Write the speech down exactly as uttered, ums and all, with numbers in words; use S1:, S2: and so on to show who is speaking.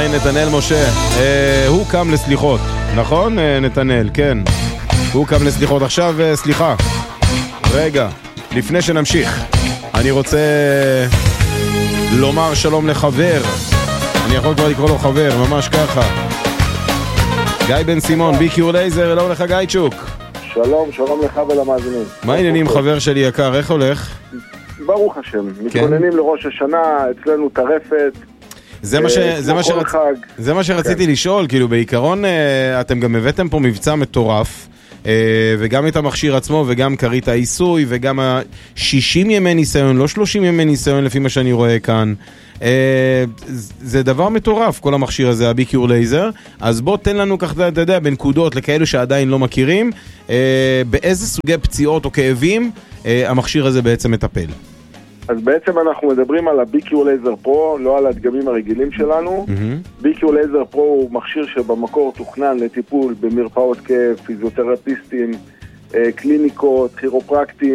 S1: היי נתנאל משה, אה, הוא קם לסליחות, נכון אה, נתנאל? כן, הוא קם לסליחות. עכשיו אה, סליחה, רגע, לפני שנמשיך אני רוצה לומר שלום לחבר, אני יכול כבר לקרוא לו חבר, ממש ככה, גיא בן סימון, בי קיו לייזר. אלו לך גייצ'וק.
S2: שלום, שלום לך ולמאזינים.
S1: מה העניינים חבר שלי יקר, איך הולך?
S2: ברוך השם, מתכוננים לראש השנה, אצלנו טרפת.
S1: זה מה ש... זה מה שרצ... זה מה שרציתי לשאול, כאילו בעיקרון אתם גם הבאתם פה מבצע מטורף, וגם את המכשיר עצמו וגם קרית העיסוי וגם ה-שישים ימי ניסיון, לא שלושים ימי ניסיון לפי מה שאני רואה כאן. זה דבר מטורף כל המכשיר הזה, ה-בי קיו לייזר. אז בוא תן לנו ככה, אתה יודע, בנקודות לכאלו שעדיין לא מכירים, באיזה סוגי פציעות או כאבים המכשיר הזה בעצם מטפל.
S2: אז בעצם אנחנו מדברים על ה-בי קיו לייזר פרו, לא על הדגמים הרגילים שלנו. בי קיו לייזר פרו הוא מכשיר שבמקור תוכנן לטיפול במרפאות כאב, פיזיותרפיסטים, קליניקות, כירופרקטים,